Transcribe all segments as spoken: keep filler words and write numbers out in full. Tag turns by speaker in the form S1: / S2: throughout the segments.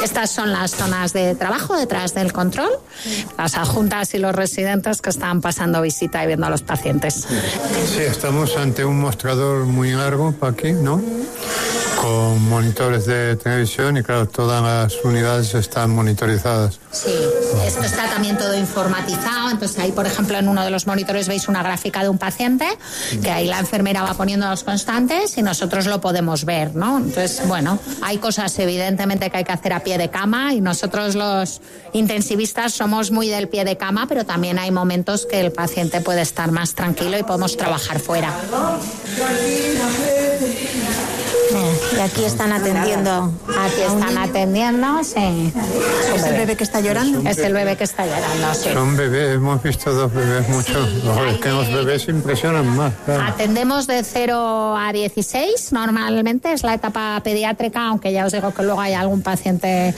S1: Estas son las zonas de trabajo detrás del control, las adjuntas y los residentes que están pasando visita y viendo a los pacientes.
S2: Sí, estamos ante un mostrador muy largo para aquí, ¿no? Con monitores de televisión y claro, todas las unidades están monitorizadas.
S1: Sí, esto está también todo informatizado, entonces ahí por ejemplo en uno de los monitores veis una gráfica de un paciente, que ahí la enfermera va poniendo los constantes y nosotros lo podemos ver, ¿no? Entonces, bueno, hay cosas evidentemente que hay que hacer a pie de cama y nosotros los intensivistas somos muy del pie de cama, pero también hay momentos que el paciente puede estar más tranquilo y podemos trabajar fuera.
S3: Y aquí están atendiendo.
S1: Aquí están atendiendo, sí.
S3: ¿Es el bebé que está llorando?
S1: Es el bebé que está llorando, sí.
S2: Son bebés, hemos visto dos bebés muchos. Es que los bebés impresionan más. Claro.
S1: Atendemos de cero a dieciséis, normalmente es la etapa pediátrica, aunque ya os digo que luego hay algún paciente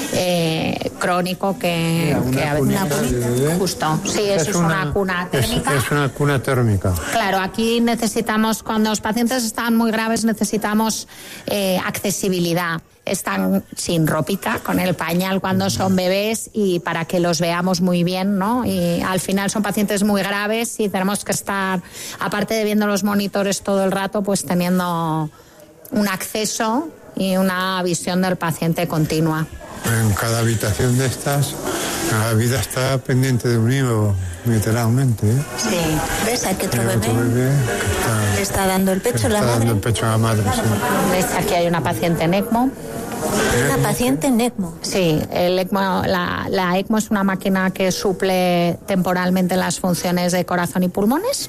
S1: eh, crónico que...
S2: Una
S1: que
S2: cunita
S1: una,
S2: de bebé.
S1: Justo, sí, eso es, es una, una cuna térmica.
S2: Es, es una cuna térmica.
S1: Claro, aquí necesitamos, cuando los pacientes están muy graves, necesitamos eh, accesibilidad. Están sin ropita, con el pañal cuando son bebés y para que los veamos muy bien, ¿no? Y al final son pacientes muy graves y tenemos que estar, aparte de viendo los monitores todo el rato, pues teniendo un acceso y una visión del paciente continua.
S2: En cada habitación de estas, la vida está pendiente de un hilo, literalmente, ¿eh?
S3: Sí. ¿Ves? Aquí otro
S2: Hay
S3: bebé.
S2: otro bebé que está,
S3: Le está dando el pecho
S2: que
S3: la
S2: está
S3: madre.
S2: dando el pecho a la madre, sí.
S1: ¿Ves? Aquí hay una paciente en ECMO.
S3: Una paciente en ECMO.
S1: Sí, el ECMO, la, la ECMO es una máquina que suple temporalmente las funciones de corazón y pulmones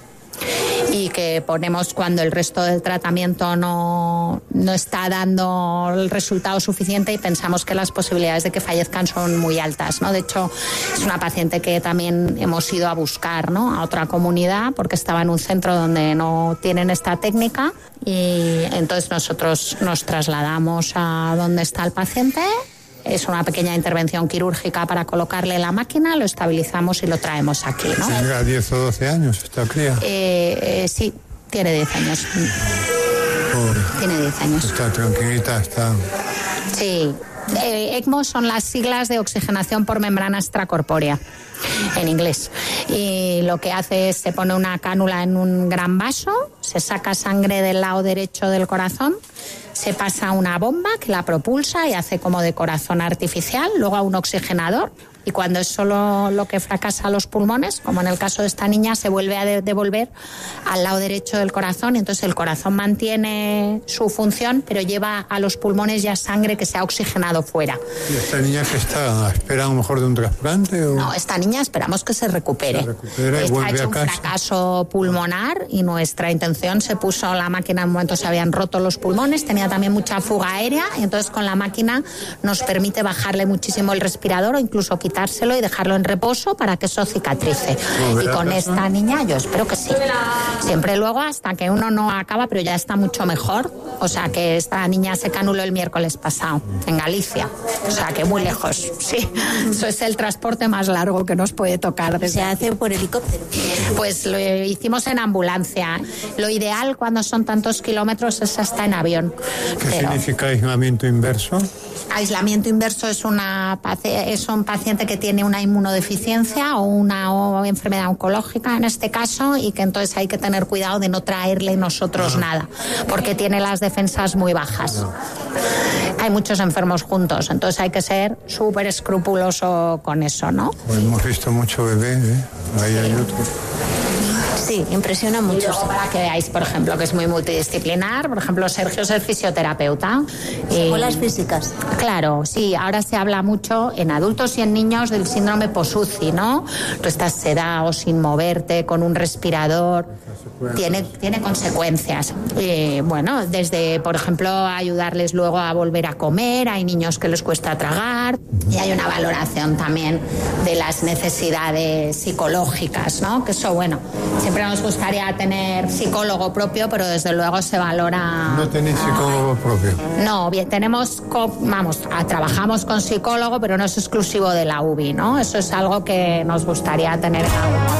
S1: y que ponemos cuando el resto del tratamiento no, no está dando el resultado suficiente y pensamos que las posibilidades de que fallezcan son muy altas, ¿no? De hecho, es una paciente que también hemos ido a buscar, ¿no?, a otra comunidad porque estaba en un centro donde no tienen esta técnica y entonces nosotros nos trasladamos a donde está el paciente. Es una pequeña intervención quirúrgica para colocarle la máquina, lo estabilizamos y lo traemos aquí, ¿no?
S2: Tenga diez o doce años esta cría.
S1: Eh, eh, sí, tiene diez años.
S2: Pobre.
S1: Tiene diez años.
S2: Está tranquilita, está...
S1: Sí. Eh, ECMO son las siglas de oxigenación por membrana extracorpórea, en inglés. Y lo que hace es, se pone una cánula en un gran vaso, se saca sangre del lado derecho del corazón, se pasa a una bomba que la propulsa y hace como de corazón artificial, luego a un oxigenador. Y cuando es solo lo que fracasa los pulmones, como en el caso de esta niña, se vuelve a de- devolver al lado derecho del corazón y entonces el corazón mantiene su función, pero lleva a los pulmones ya sangre que se ha oxigenado fuera.
S2: ¿Y esta niña que está? ¿Espera a lo mejor de un trasplante? O...
S1: No, esta niña esperamos que se recupere.
S2: Se recupera y
S1: Está
S2: vuelve
S1: hecho
S2: a
S1: un
S2: casa.
S1: fracaso pulmonar y nuestra intención se puso la máquina, en un momento se habían roto los pulmones, tenía también mucha fuga aérea y entonces con la máquina nos permite bajarle muchísimo el respirador o incluso quitárselo y dejarlo en reposo para que eso cicatrice. Y con esta niña yo espero que sí. Siempre luego hasta que uno no acaba, pero ya está mucho mejor. O sea que esta niña se canuló el miércoles pasado en Galicia. O sea que muy lejos, sí. Eso es el transporte más largo que nos puede tocar. Desde
S3: Se hace por helicóptero.
S1: Pues lo hicimos en ambulancia. Lo ideal cuando son tantos kilómetros es hasta en avión.
S2: ¿Qué
S1: Pero
S2: significa aislamiento inverso?
S1: aislamiento inverso es, una, paci- es un paciente que tiene una inmunodeficiencia o una o enfermedad oncológica en este caso y que entonces hay que tener cuidado de no traerle nosotros nada porque tiene las defensas muy bajas. Hay muchos enfermos juntos, entonces hay que ser súper escrupuloso con eso, ¿no?
S2: Pues hemos visto mucho bebé, ¿eh? Ahí hay otro.
S3: Sí, impresiona mucho.
S1: Y luego para que veáis, por ejemplo, que es muy multidisciplinar, por ejemplo, Sergio es el fisioterapeuta.
S3: Secuelas físicas.
S1: Claro, sí, ahora se habla mucho en adultos y en niños del síndrome post-U C I, ¿no? Tú estás sedado, sin moverte, con un respirador, tiene, tiene consecuencias. Eh, bueno, desde, por ejemplo, ayudarles luego a volver a comer, hay niños que les cuesta tragar y hay una valoración también de las necesidades psicológicas, ¿no? Que eso, bueno, siempre nos gustaría tener psicólogo propio, pero desde luego se valora...
S2: No tenéis psicólogo propio.
S1: No, bien, tenemos, co- vamos, a- trabajamos con psicólogo, pero no es exclusivo de la U B I, ¿no? Eso es algo que nos gustaría tener en la U B I.